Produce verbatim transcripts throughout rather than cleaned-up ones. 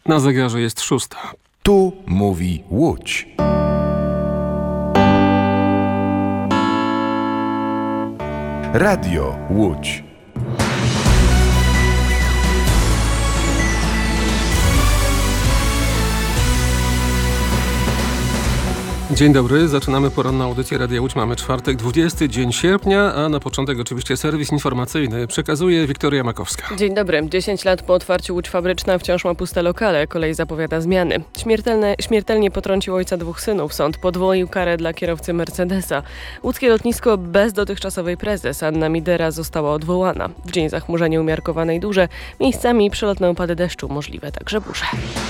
Na zegarze jest szósta. Tu mówi Łódź. Radio Łódź. Dzień dobry, zaczynamy poranną audycję Radia Łódź. Mamy czwartek, dwudziesty dzień sierpnia, a na początek oczywiście serwis informacyjny. Przekazuje Wiktoria Makowska. Dzień dobry. dziesięć lat po otwarciu Łódź Fabryczna wciąż ma puste lokale. Kolej zapowiada zmiany. Śmiertelne, śmiertelnie potrącił ojca dwóch synów. Sąd podwoił karę dla kierowcy Mercedesa. Łódzkie lotnisko bez dotychczasowej prezes Anna Midera została odwołana. W dzień zachmurzenia umiarkowane i duże. Miejscami przelotne opady deszczu, możliwe także burze.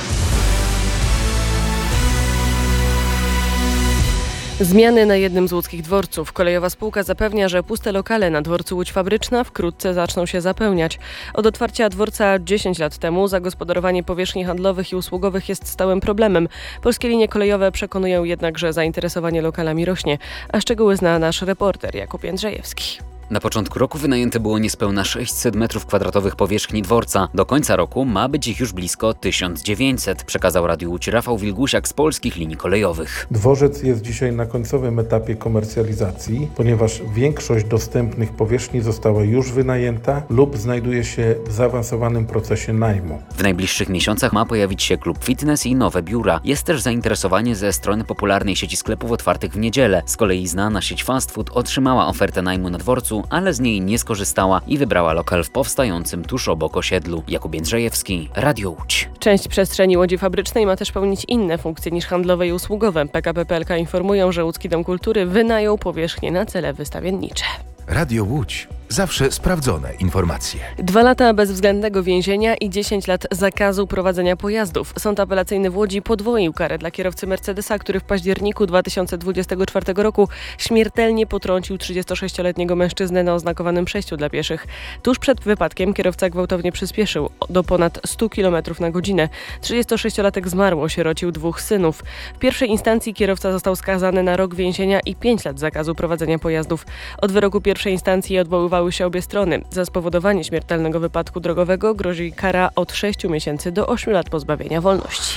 Zmiany na jednym z łódzkich dworców. Kolejowa spółka zapewnia, że puste lokale na dworcu Łódź Fabryczna wkrótce zaczną się zapełniać. Od otwarcia dworca dziesięć lat temu zagospodarowanie powierzchni handlowych i usługowych jest stałym problemem. Polskie linie kolejowe przekonują jednak, że zainteresowanie lokalami rośnie. A szczegóły zna nasz reporter Jakub Jędrzejewski. Na początku roku wynajęte było niespełna sześćset metrów kwadratowych powierzchni dworca. Do końca roku ma być ich już blisko tysiąc dziewięćset, przekazał Radiu Łódź Rafał Wilgusiak z Polskich Linii Kolejowych. Dworzec jest dzisiaj na końcowym etapie komercjalizacji, ponieważ większość dostępnych powierzchni została już wynajęta lub znajduje się w zaawansowanym procesie najmu. W najbliższych miesiącach ma pojawić się klub fitness i nowe biura. Jest też zainteresowanie ze strony popularnej sieci sklepów otwartych w niedzielę. Z kolei znana sieć fast food otrzymała ofertę najmu na dworcu, ale z niej nie skorzystała i wybrała lokal w powstającym tuż obok osiedlu. Jakub Jędrzejewski, Radio Łódź. Część przestrzeni Łodzi Fabrycznej ma też pełnić inne funkcje niż handlowe i usługowe. P K P P L K informują, że Łódzki Dom Kultury wynajął powierzchnię na cele wystawiennicze. Radio Łódź. Zawsze sprawdzone informacje. Dwa lata bezwzględnego więzienia i dziesięć lat zakazu prowadzenia pojazdów. Sąd apelacyjny w Łodzi podwoił karę dla kierowcy Mercedesa, który w październiku dwa tysiące dwudziestego czwartego roku śmiertelnie potrącił trzydziestosześcioletniego mężczyznę na oznakowanym przejściu dla pieszych. Tuż przed wypadkiem kierowca gwałtownie przyspieszył do ponad stu kilometrów na godzinę. trzydziestosześciolatek zmarł, osierocił dwóch synów. W pierwszej instancji kierowca został skazany na rok więzienia i pięć lat zakazu prowadzenia pojazdów. Od wyroku pierwszej instancji odwoływał się obie strony. Za spowodowanie śmiertelnego wypadku drogowego grozi kara od sześciu miesięcy do ośmiu lat pozbawienia wolności.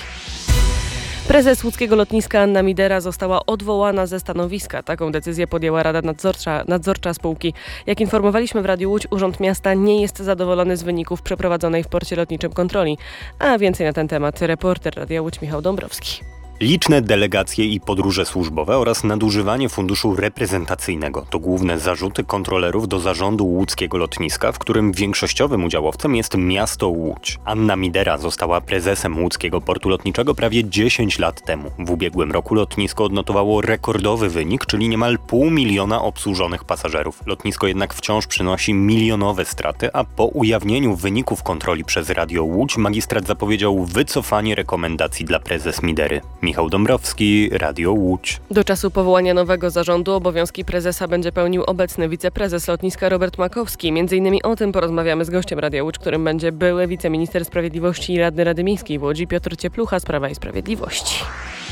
Prezes łódzkiego lotniska Anna Midera została odwołana ze stanowiska. Taką decyzję podjęła Rada Nadzorcza, nadzorcza spółki. Jak informowaliśmy w Radiu Łódź, Urząd Miasta nie jest zadowolony z wyników przeprowadzonej w porcie lotniczym kontroli. A więcej na ten temat reporter Radia Łódź Michał Dąbrowski. Liczne delegacje i podróże służbowe oraz nadużywanie funduszu reprezentacyjnego to główne zarzuty kontrolerów do zarządu łódzkiego lotniska, w którym większościowym udziałowcem jest miasto Łódź. Anna Midera została prezesem łódzkiego portu lotniczego prawie dziesięć lat temu. W ubiegłym roku lotnisko odnotowało rekordowy wynik, czyli niemal pół miliona obsłużonych pasażerów. Lotnisko jednak wciąż przynosi milionowe straty, a po ujawnieniu wyników kontroli przez Radio Łódź magistrat zapowiedział wycofanie rekomendacji dla prezes Midery. Michał Dąbrowski, Radio Łódź. Do czasu powołania nowego zarządu obowiązki prezesa będzie pełnił obecny wiceprezes lotniska Robert Makowski. Między innymi o tym porozmawiamy z gościem Radia Łódź, którym będzie były wiceminister sprawiedliwości i radny Rady Miejskiej w Łodzi Piotr Cieplucha z Prawa i Sprawiedliwości.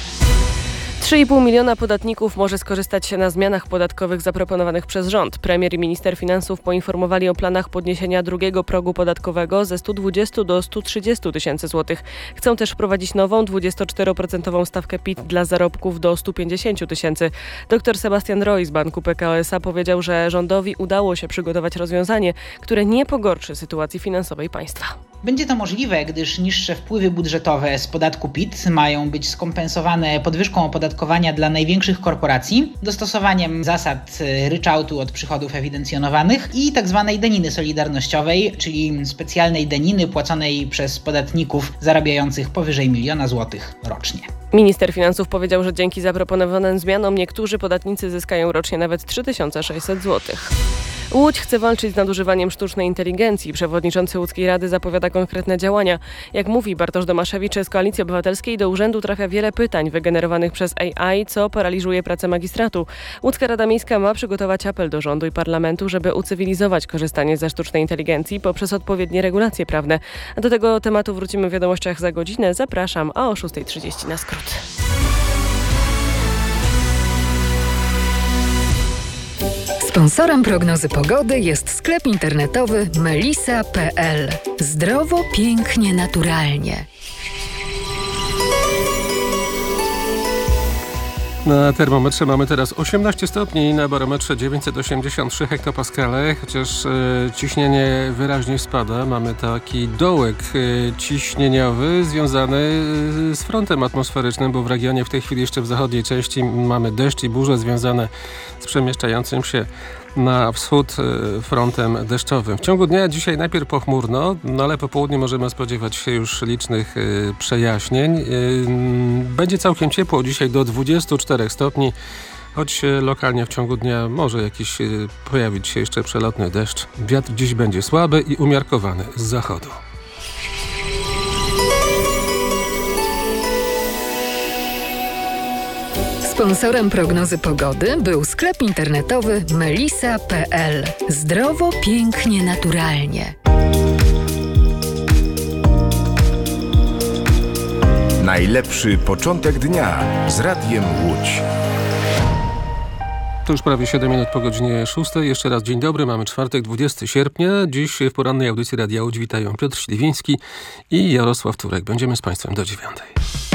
trzy i pół miliona podatników może skorzystać na zmianach podatkowych zaproponowanych przez rząd. Premier i minister finansów poinformowali o planach podniesienia drugiego progu podatkowego ze stu dwudziestu do stu trzydziestu tysięcy złotych. Chcą też wprowadzić nową dwudziestoczteroprocentową stawkę P I T dla zarobków do stu pięćdziesięciu tysięcy. Dr Sebastian Roy z Banku P K O S A powiedział, że rządowi udało się przygotować rozwiązanie, które nie pogorszy sytuacji finansowej państwa. Będzie to możliwe, gdyż niższe wpływy budżetowe z podatku P I T mają być skompensowane podwyżką opodatkowania dla największych korporacji, dostosowaniem zasad ryczałtu od przychodów ewidencjonowanych i tzw. daniny solidarnościowej, czyli specjalnej daniny płaconej przez podatników zarabiających powyżej miliona złotych rocznie. Minister finansów powiedział, że dzięki zaproponowanym zmianom niektórzy podatnicy zyskają rocznie nawet trzy tysiące sześćset złotych. Łódź chce walczyć z nadużywaniem sztucznej inteligencji. Przewodniczący Łódzkiej Rady zapowiada konkretne działania. Jak mówi Bartosz Domaszewicz z Koalicji Obywatelskiej, do urzędu trafia wiele pytań wygenerowanych przez A I, co paraliżuje pracę magistratu. Łódzka Rada Miejska ma przygotować apel do rządu i parlamentu, żeby ucywilizować korzystanie ze sztucznej inteligencji poprzez odpowiednie regulacje prawne. A do tego tematu wrócimy w wiadomościach za godzinę. Zapraszam, a o szósta trzydzieści na skrót. Sponsorem prognozy pogody jest sklep internetowy melisa kropka p l. Zdrowo, pięknie, naturalnie. Na termometrze mamy teraz osiemnaście stopni, na barometrze dziewięćset osiemdziesiąt trzy hektopaskale, chociaż e, ciśnienie wyraźnie spada. Mamy taki dołek e, ciśnieniowy związany e, z frontem atmosferycznym, bo w regionie w tej chwili jeszcze w zachodniej części mamy deszcz i burze związane z przemieszczającym się na wschód frontem deszczowym. W ciągu dnia dzisiaj najpierw pochmurno, no ale po południu możemy spodziewać się już licznych y, przejaśnień. Y, będzie całkiem ciepło, dzisiaj do dwudziestu czterech stopni, choć y, lokalnie w ciągu dnia może jakiś y, pojawić się jeszcze przelotny deszcz. Wiatr dziś będzie słaby i umiarkowany z zachodu. Sponsorem prognozy pogody był sklep internetowy melisa kropka pe el. Zdrowo, pięknie, naturalnie. Najlepszy początek dnia z Radiem Łódź. To już prawie siedem minut po godzinie szóstej. Jeszcze raz dzień dobry, mamy czwartek, dwudziestego sierpnia. Dziś w porannej audycji Radia Łódź witają Piotr Śliwiński i Jarosław Turek. Będziemy z Państwem do dziewiątej.